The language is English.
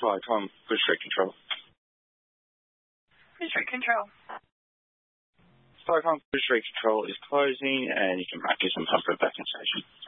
Hi, Tom. Good street control. Good street control. Stockholm Street Control is closing, and you can mark your some comfort back in station.